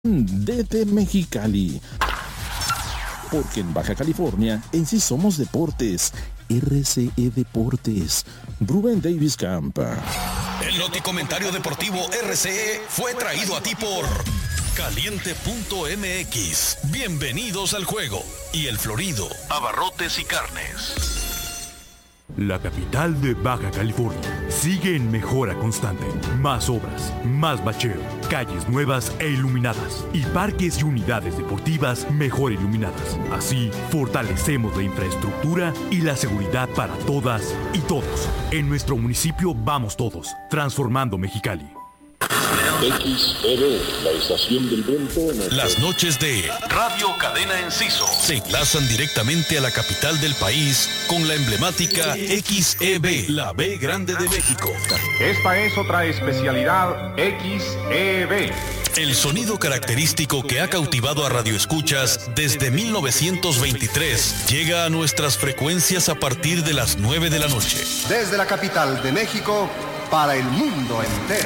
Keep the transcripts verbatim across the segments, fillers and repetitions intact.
Desde Mexicali. Porque en Baja California, en sí somos deportes. R C E Deportes. Rubén Davis Campa. El noticomentario deportivo R C E fue traído a ti por Caliente punto M X. Bienvenidos al juego. Y El Florido, abarrotes y carnes. La capital de Baja California sigue en mejora constante. Más obras, más bacheo, calles nuevas e iluminadas y parques y unidades deportivas mejor iluminadas. Así, fortalecemos la infraestructura y la seguridad para todas y todos. En nuestro municipio vamos todos, transformando Mexicali. X E B, la estación del viento. Las noches de Radio Cadena Enciso se enlazan directamente a la capital del país con la emblemática X E B, la B grande de México. Esta es otra especialidad X E B. El sonido característico que ha cautivado a radioescuchas desde mil novecientos veintitrés llega a nuestras frecuencias a partir de las nueve de la noche. Desde la capital de México para el mundo entero.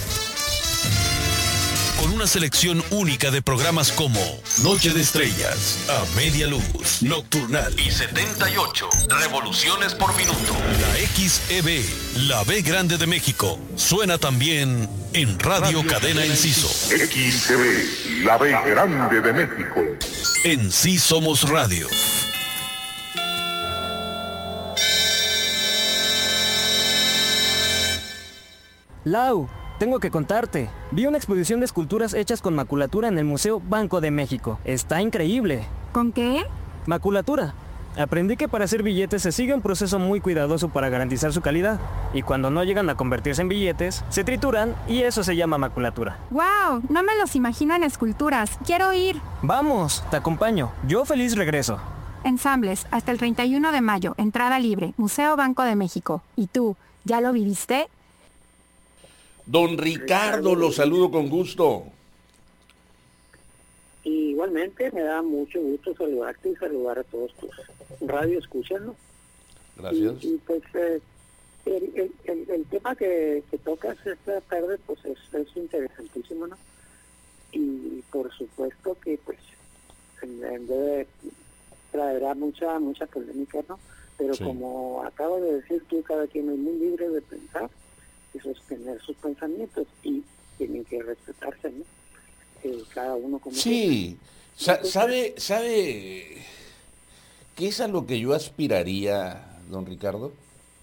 Con una selección única de programas como Noche de Estrellas, A Media Luz, Nocturnal y setenta y ocho Revoluciones por Minuto. La X E B, la B grande de México, suena también en Radio, Radio Cadena Enciso. X E B, la B grande de México. En Sí Somos Radio. Lau, tengo que contarte. Vi una exposición de esculturas hechas con maculatura en el Museo Banco de México. Está increíble. ¿Con qué? Maculatura. Aprendí que para hacer billetes se sigue un proceso muy cuidadoso para garantizar su calidad. Y cuando no llegan a convertirse en billetes, se trituran y eso se llama maculatura. ¡Wow! No me los imagino en esculturas. ¡Quiero ir! Vamos, te acompaño. Yo feliz regreso. Ensambles, hasta el treinta y uno de mayo. Entrada libre. Museo Banco de México. ¿Y tú, ya lo viviste? Don Ricardo, lo saludo con gusto. Igualmente, me da mucho gusto saludarte y saludar a todos tus radio escuchas, ¿no? Gracias. Y, y pues eh, el, el, el, el tema que, que tocas esta tarde, pues es, es interesantísimo, ¿no? Y por supuesto que pues en, en debe traerá mucha mucha polémica, ¿no? Pero sí, como acabas de decir tú, cada quien es muy libre de pensar y sostener sus pensamientos y tienen que respetarse, ¿no? Eh, cada uno como sí, Sa- sabe, sabe que es a lo que yo aspiraría, don Ricardo,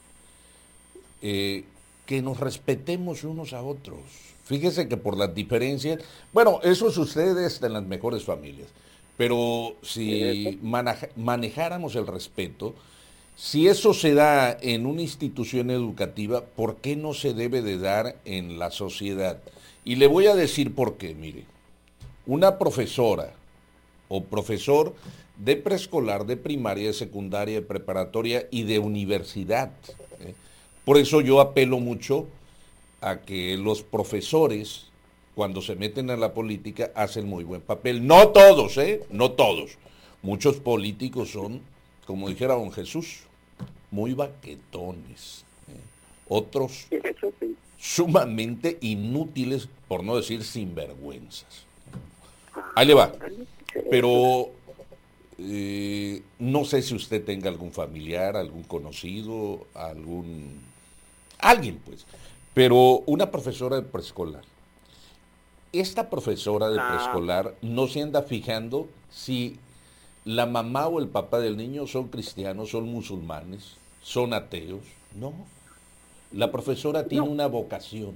eh, que nos respetemos unos a otros. Fíjese que por las diferencias, bueno, eso sucede hasta en las mejores familias, pero si maneja, manejáramos el respeto, si eso se da en una institución educativa, ¿por qué no se debe de dar en la sociedad? Y le voy a decir por qué, mire. Una profesora o profesor de preescolar, de primaria, de secundaria, de preparatoria y de universidad. ¿eh? Por eso yo apelo mucho a que los profesores, cuando se meten a la política, hacen muy buen papel. No todos, ¿eh? No todos. Muchos políticos son, como dijera don Jesús, muy baquetones. ¿eh? Otros sumamente inútiles, por no decir sinvergüenzas. Ahí le va. Pero eh, no sé si usted tenga algún familiar, algún conocido, algún... alguien pues. Pero una profesora de preescolar. Esta profesora de preescolar no se anda fijando si la mamá o el papá del niño son cristianos, son musulmanes, son ateos. No. La profesora tiene una vocación.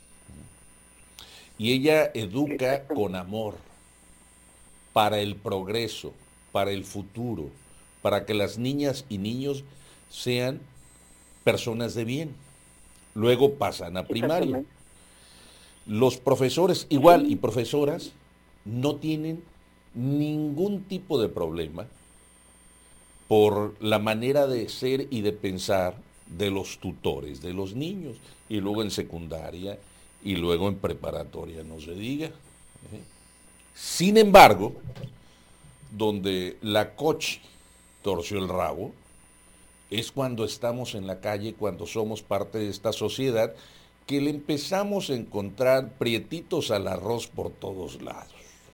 Y ella educa con amor para el progreso, para el futuro, para que las niñas y niños sean personas de bien. Luego pasan a primaria. Los profesores igual y profesoras no tienen ningún tipo de problema por la manera de ser y de pensar de los tutores de los niños, y luego en secundaria y luego en preparatoria, no se diga. ¿eh? Sin embargo, donde la coche torció el rabo es cuando estamos en la calle, cuando somos parte de esta sociedad, que le empezamos a encontrar prietitos al arroz por todos lados.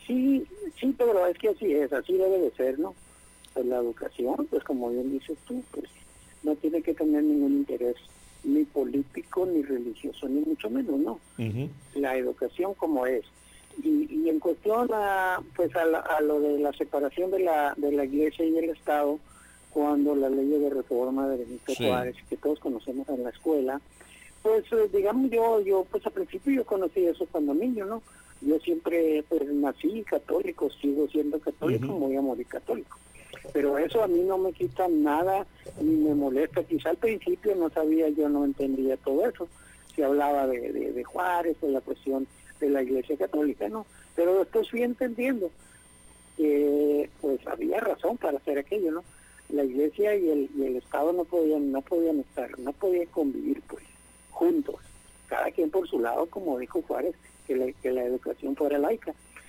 Sí, sí, pero es que así es, así debe de ser, ¿no? Pues la educación, pues como bien dices tú, pues no tiene que tener ningún interés ni político, ni religioso, ni mucho menos, ¿no? Uh-huh. La educación como es. Y, y en cuestión a, pues a, la, a lo de la separación de la, de la Iglesia y el Estado, cuando la ley de reforma de Benito sí. Juárez, que todos conocemos en la escuela, pues digamos yo, yo pues al principio yo conocí eso cuando niño, ¿no? Yo siempre pues nací católico, sigo siendo católico, uh-huh. voy a morir católico. Pero eso a mí no me quita nada, ni me molesta. Quizá al principio no sabía, yo no entendía todo eso. Se hablaba de, de, de Juárez, de la cuestión de la Iglesia Católica, ¿no? Pero después fui entendiendo que pues había razón para hacer aquello, ¿no? La Iglesia y el, y el Estado no podían, no podían estar, no podían convivir pues juntos, cada quien por su lado, como dijo Juárez, que la, que la educación fuera laica.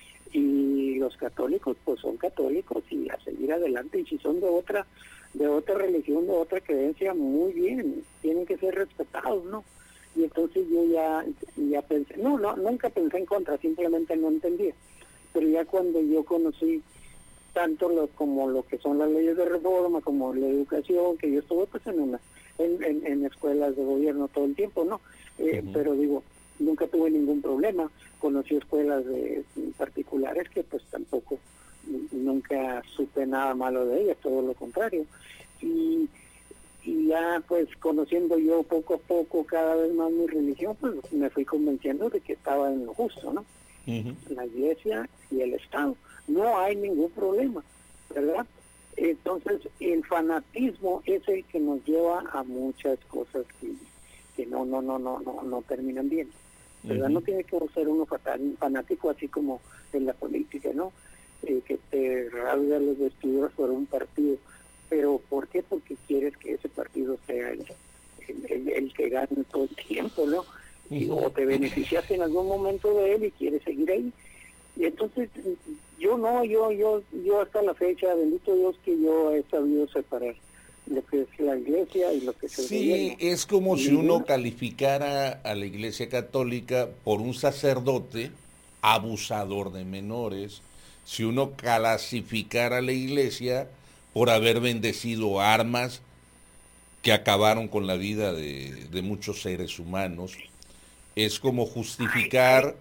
Y los católicos pues son católicos y a seguir adelante, y si son de otra de otra religión, de otra creencia, muy bien, tienen que ser respetados, ¿no? Y entonces yo ya ya pensé, no, no nunca pensé en contra, simplemente no entendía. Pero ya cuando yo conocí tanto lo como lo que son las leyes de reforma, como la educación, que yo estuve pues en una en, en, en escuelas de gobierno todo el tiempo, ¿no? Eh, uh-huh. Pero digo, nunca tuve ningún problema. Conocí escuelas de particulares que pues tampoco, nunca supe nada malo de ellas, todo lo contrario. Y, y ya pues conociendo yo poco a poco cada vez más mi religión, pues me fui convenciendo de que estaba en lo justo, ¿no? Uh-huh. La Iglesia y el Estado. No hay ningún problema, ¿verdad? Entonces el fanatismo es el que nos lleva a muchas cosas que, que no, no, no, no, no, no terminan bien. ¿Verdad? Uh-huh. No tiene que ser uno fanático así como en la política, ¿no? Eh, que te rasga los vestidos por un partido. ¿Pero por qué? Porque quieres que ese partido sea el, el, el, el que gane todo el tiempo, ¿no? Y, uh-huh. O te beneficiaste en algún momento de él y quieres seguir ahí. Y entonces yo no, yo, yo, yo hasta la fecha, bendito Dios, que yo he sabido separar lo que es la Iglesia y lo que es el sí, gobierno. Es como y si uno calificara a la Iglesia Católica por un sacerdote abusador de menores, si uno clasificara a la Iglesia por haber bendecido armas que acabaron con la vida de, de muchos seres humanos. Es como justificar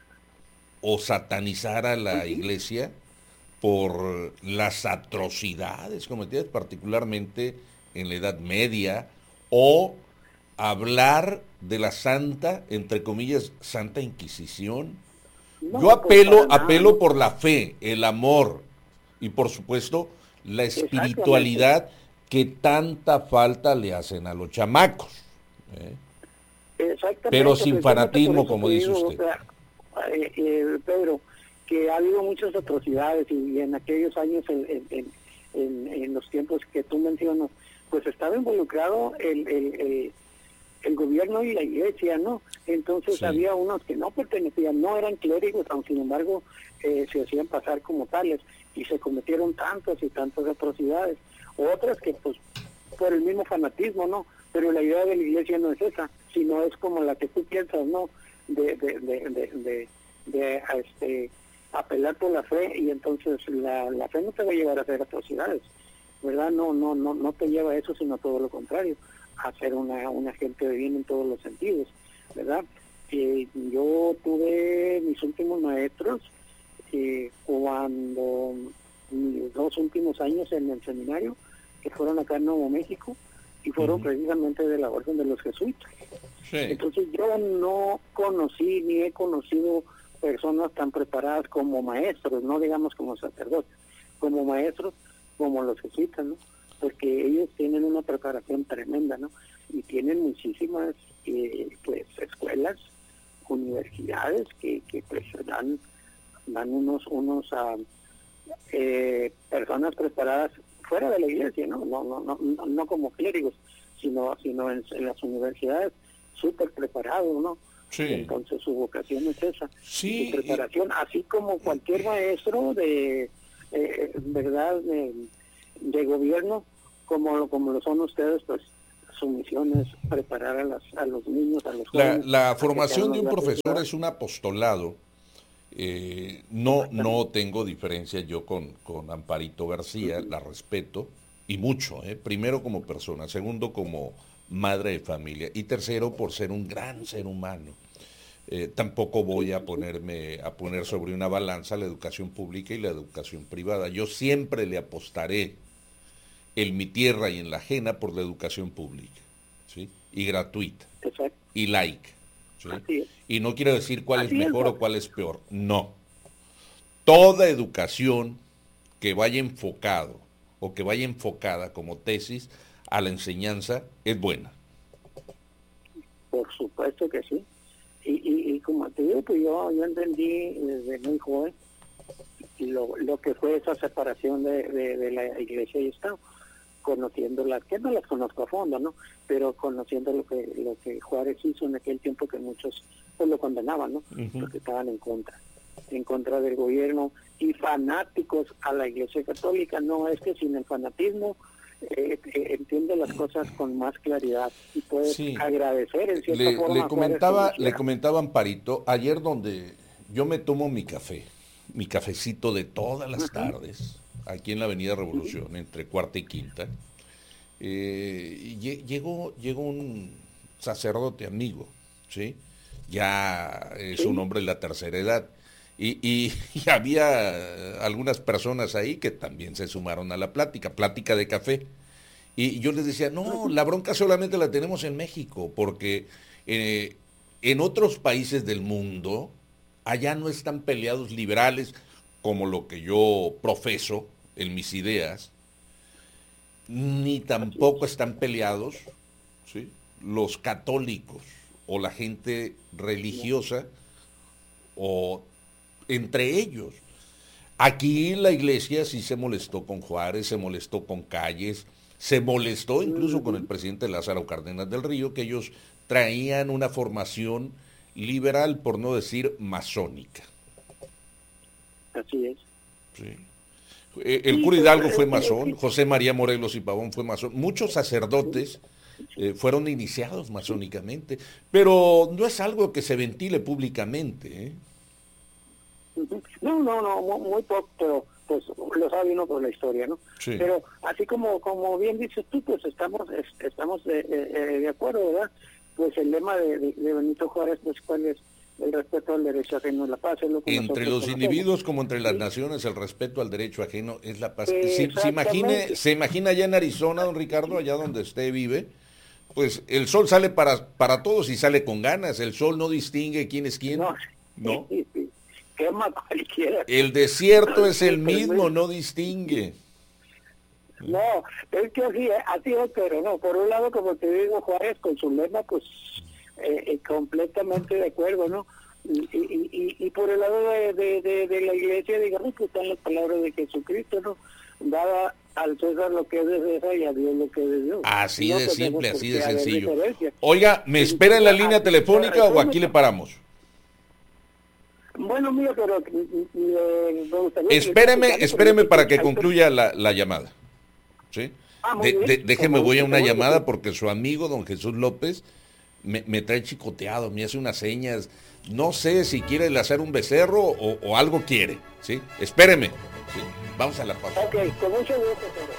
o satanizar a la Iglesia por las atrocidades cometidas particularmente en la Edad Media, o hablar de la santa, entre comillas, Santa Inquisición. No, Yo apelo, pues apelo por la fe, el amor y por supuesto la espiritualidad que tanta falta le hacen a los chamacos. ¿eh? Exactamente. Pero sin fanatismo, como dice digo, usted. O sea, eh, eh, Pedro, que ha habido muchas atrocidades y, y en aquellos años, en, en, en, en los tiempos que tú mencionas, pues estaba involucrado el, el, el, el gobierno y la Iglesia, ¿no? Entonces sí. Había unos que no pertenecían, no eran clérigos, aunque sin embargo eh, se hacían pasar como tales, y se cometieron tantas y tantas atrocidades. Otras que pues por el mismo fanatismo, ¿no? Pero la idea de la Iglesia no es esa, sino es como la que tú piensas, ¿no? De, de, de, de, de, de este, apelar por la fe, y entonces la, la fe no te va a llevar a hacer atrocidades, ¿verdad? No, no, no, no te lleva a eso, sino todo lo contrario, a ser una, una gente de bien en todos los sentidos, ¿verdad? Eh, yo tuve mis últimos maestros eh, cuando mis dos últimos años en el seminario, que fueron acá en Nuevo México, y fueron uh-huh. precisamente de la Orden de los Jesuitas. Sí. Entonces yo no conocí ni he conocido personas tan preparadas como maestros, no digamos como sacerdotes, como maestros, como los jesuitas, ¿no? Porque ellos tienen una preparación tremenda, ¿no? Y tienen muchísimas eh, pues escuelas, universidades que, que pues dan, dan unos, unos uh, eh, personas preparadas fuera de la Iglesia, ¿no? No, no, no, no, no como clérigos, sino, sino en, en las universidades, súper preparados, ¿no? Sí. Entonces su vocación es esa, sí, su preparación, y... así como cualquier maestro de, eh, verdad, de, de gobierno, como, como lo son ustedes, pues su misión es preparar a, las, a los niños, a los jóvenes. La, la formación de un profesor es un apostolado Eh, no, no tengo diferencia yo con, con Amparito García, la respeto, y mucho, ¿eh? Primero como persona, segundo como madre de familia, y tercero por ser un gran ser humano. Eh, tampoco voy a ponerme a poner sobre una balanza la educación pública y la educación privada. Yo siempre le apostaré en mi tierra y en la ajena por la educación pública, ¿sí? Y gratuita. Exacto. Y laica. ¿Sí? Así es. Y no quiero decir cuál Así es mejor es. o cuál es peor, no. Toda educación que vaya enfocado o que vaya enfocada como tesis a la enseñanza es buena. Por supuesto que sí. Y, y, y como te digo, pues yo, yo entendí desde muy joven lo, lo que fue esa separación de, de, de la iglesia y Estado, conociéndolas, que no las conozco a fondo, ¿no? Pero conociendo lo que lo que Juárez hizo en aquel tiempo, que muchos pues lo condenaban, ¿no? Uh-huh. Porque estaban en contra, en contra del gobierno y fanáticos a la iglesia católica. No, es que sin el fanatismo eh, eh, entiende las cosas con más claridad y puede sí. agradecer en cierta le, forma. Le comentaba, le comentaba Amparito, ayer donde yo me tomo mi café, mi cafecito de todas las uh-huh. tardes, aquí en la Avenida Revolución, uh-huh. entre Cuarta y Quinta, eh, llegó, llegó un sacerdote amigo, ¿sí? Ya es ¿Sí? un hombre de la tercera edad, y, y, y había algunas personas ahí que también se sumaron a la plática, plática de café, y yo les decía, no, la bronca solamente la tenemos en México, porque eh, en otros países del mundo, allá no están peleados liberales, como lo que yo profeso en mis ideas, ni tampoco están peleados, ¿sí?, los católicos o la gente religiosa o entre ellos. Aquí la iglesia sí se molestó con Juárez, se molestó con Calles, se molestó incluso con el presidente Lázaro Cárdenas del Río, que ellos traían una formación liberal, por no decir masónica. Así es. Sí. El cura Hidalgo fue masón, José María Morelos y Pavón fue masón, muchos sacerdotes eh, fueron iniciados masónicamente, pero no es algo que se ventile públicamente, ¿eh? No, no, no, muy, muy poco, pero pues lo sabe uno por la historia, ¿no? Sí. Pero así como como bien dices tú, pues estamos estamos de, de, de acuerdo, ¿verdad? Pues el lema de, de, de Benito Juárez, pues cuál es el respeto al derecho ajeno, la paz, es lo que entre los individuos como entre las sí. naciones, el respeto al derecho ajeno es la paz. Se, se, imagine, se imagina allá en Arizona, don Ricardo, allá donde usted vive, pues el sol sale para, para todos y sale con ganas, el sol no distingue quién es quién, ¿no? ¿no? Sí, sí. Quema cualquiera. El desierto es el mismo, no distingue. No, es que así, así es, pero no, por un lado, como te digo, Juárez con su lema, pues eh, eh, completamente de acuerdo, ¿no? Y, y, y, y por el lado de, de, de, de la iglesia, digamos que están las palabras de Jesucristo, ¿no? Daba al César lo que es de César y a Dios lo que es de Dios. Así no de simple, así de sencillo. Diferencia. Oiga, ¿me espera en la línea telefónica o aquí le paramos? Bueno, mira, pero eh, me gustaría... Espéreme, espéreme para que concluya la, la llamada. ¿Sí? Ah, de, de, déjeme, voy a una llamada porque su amigo, don Jesús López, me, me trae chicoteado, me hace unas señas. No sé si quiere hacer un becerro o, o algo quiere. ¿Sí? Espéreme. ¿Sí? Vamos a la pausa. Ok, con mucho gusto.